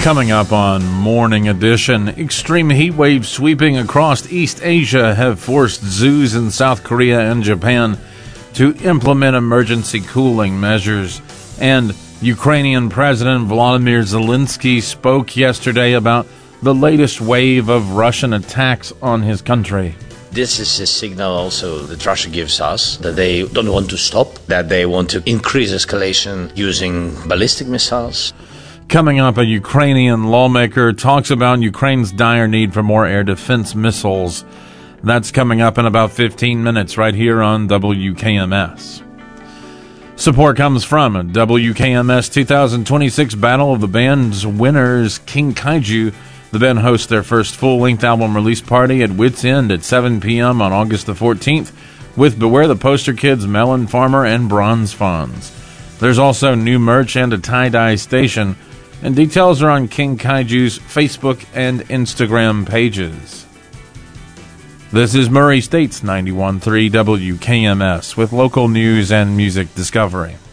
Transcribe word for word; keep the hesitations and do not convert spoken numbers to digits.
Coming up on Morning Edition, extreme heat waves sweeping across East Asia have forced zoos in South Korea and Japan to implement emergency cooling measures. And Ukrainian President Volodymyr Zelensky spoke yesterday about the latest wave of Russian attacks on his country. This is a signal also that Russia gives us that they don't want to stop, that they want to increase escalation using ballistic missiles. Coming up, a Ukrainian lawmaker talks about Ukraine's dire need for more air defense missiles. That's coming up in about fifteen minutes right here on W K M S. Support comes from W K M S twenty twenty-six Battle of the Bands winners, King Kaiju. The band hosts their first full-length album release party at Wits End at seven p.m. on August the fourteenth with Beware the Poster Kids, Melon Farmer, and Bronze Fonz. There's also new merch and a tie-dye station, and details are on King Kaiju's Facebook and Instagram pages. This is Murray State's ninety-one point three W K M S with local news and music discovery.